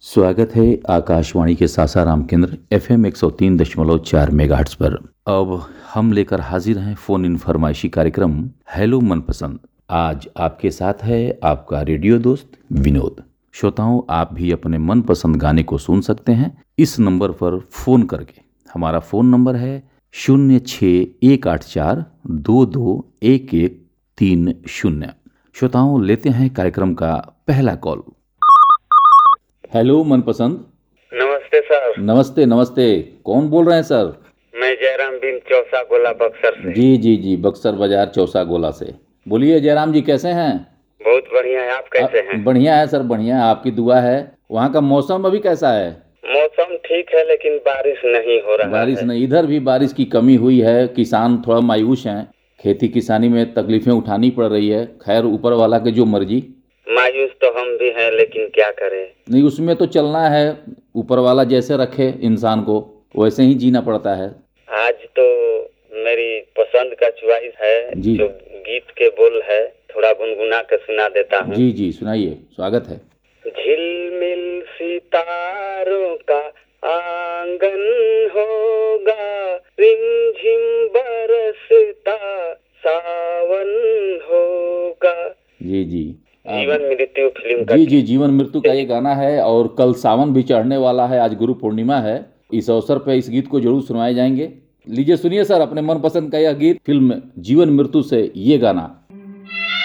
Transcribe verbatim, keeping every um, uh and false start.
स्वागत है आकाशवाणी के सासाराम केंद्र एफ एम एक सौ तीन दशमलव चार मेगाहर्ट्ज पर। अब हम लेकर हाजिर हैं फोन इन फरमाइशी कार्यक्रम हेलो मनपसंद। आज आपके साथ है आपका रेडियो दोस्त विनोद। श्रोताओं, आप भी अपने मनपसंद गाने को सुन सकते हैं इस नंबर पर फोन करके। हमारा फोन नंबर है शून्य छः एक आठ चार दो दो एक एक तीन शून्य। श्रोताओं, लेते हैं कार्यक्रम का पहला कॉल। हेलो मनपसंद। नमस्ते सर। नमस्ते नमस्ते। कौन बोल रहे हैं सर? मैं जयराम बिन चौसा गोला बक्सर से। जी जी जी, बक्सर बाजार चौसा गोला से। बोलिए जयराम जी, कैसे हैं? बहुत बढ़िया है, आप कैसे हैं? बढ़िया है सर, बढ़िया है, आपकी दुआ है। वहाँ का मौसम अभी कैसा है? मौसम ठीक है लेकिन बारिश नहीं हो रहा बारिश है। नहीं, इधर भी बारिश की कमी हुई है। किसान थोड़ा मायूस हैं, खेती किसानी में तकलीफें उठानी पड़ रही है। खैर, ऊपर वाला के जो मर्जी। मायूस तो हम भी हैं लेकिन क्या करें। नहीं, उसमें तो चलना है। ऊपर वाला जैसे रखे इंसान को वैसे ही जीना पड़ता है। आज तो मेरी पसंद का चॉइस है जी। जो गीत के बोल है, थोड़ा गुनगुना के सुना देता हूँ। जी जी, सुनाइए, स्वागत है। झिलमिल सितारों का आंगन होगा, रिमझिम बरसता सावन होगा। जी जी, जीवन मृत्यु फिल्म का। जी जी, जीवन मृत्यु का ये गाना है। और कल सावन भी चढ़ने वाला है, आज गुरु पूर्णिमा है। इस अवसर पर इस गीत को जरूर सुनाए जाएंगे। लीजिए सुनिए सर अपने मनपसंद का यह गीत, फिल्म जीवन मृत्यु से ये गाना।